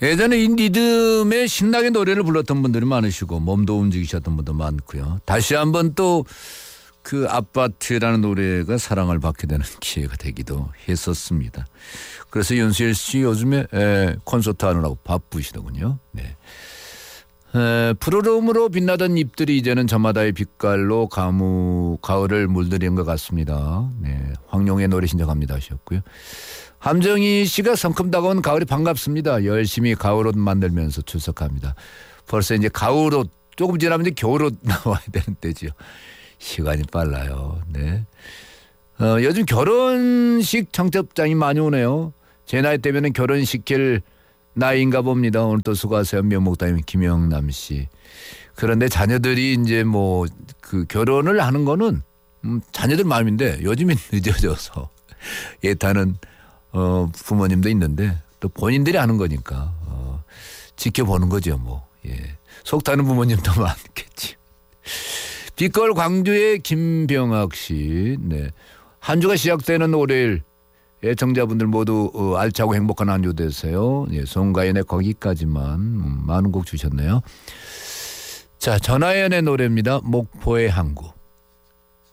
예전에 이 리듬에 신나게 노래를 불렀던 분들이 많으시고 몸도 움직이셨던 분도 많고요. 다시 한번 또 그 아파트라는 노래가 사랑을 받게 되는 기회가 되기도 했었습니다. 그래서 윤수일 씨 요즘에 콘서트 하느라고 바쁘시더군요. 네. 푸르름으로 빛나던 잎들이 이제는 저마다의 빛깔로 가을을 물들이는 것 같습니다. 네. 황룡의 노래 신청합니다 하셨고요. 함정희 씨가 성큼 다가온 가을이 반갑습니다. 열심히 가을옷 만들면서 출석합니다. 벌써 이제 가을옷 조금 지나면 이제 겨울옷 나와야 되는 때지요. 시간이 빨라요. 네. 요즘 결혼식 청첩장이 많이 오네요. 제 나이 때면은 결혼시킬 나이인가 봅니다. 오늘 또 수고하세요. 면목다님 김영남 씨. 그런데 자녀들이 이제 뭐 그 결혼을 하는 거는 자녀들 마음인데 요즘이 늦어져서 예타는 부모님도 있는데 또 본인들이 하는 거니까 지켜보는 거죠 뭐. 예. 속 타는 부모님도 많겠지. 빛걸 광주의 김병학 씨. 네. 한 주가 시작되는 월요일 애청자분들 모두 알차고 행복한 한 주 되세요. 예, 송가인의 거기까지만 많은 곡 주셨네요. 자, 전하연의 노래입니다. 목포의 항구.